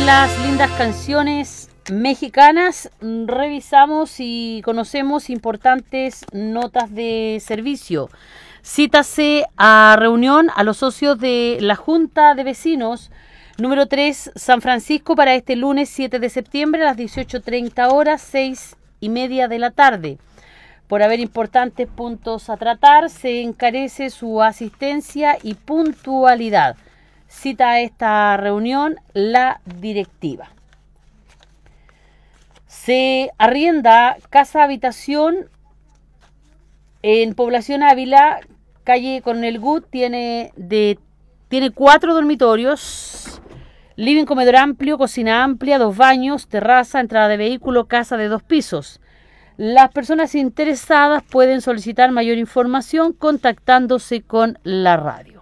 las lindas canciones mexicanas, revisamos y conocemos importantes notas de servicio. Cítase a reunión a los socios de la Junta de Vecinos número 3 San Francisco para este lunes 7 de septiembre a las 18:30 horas, 6:30 de la tarde. Por haber importantes puntos a tratar, se encarece su asistencia y puntualidad. Cita a esta reunión la directiva. Se arrienda casa habitación en Población Ávila, calle Coronel Gut, tiene 4 dormitorios, living comedor amplio, cocina amplia, 2 baños, terraza, entrada de vehículo, casa de 2 pisos. Las personas interesadas pueden solicitar mayor información contactándose con la radio.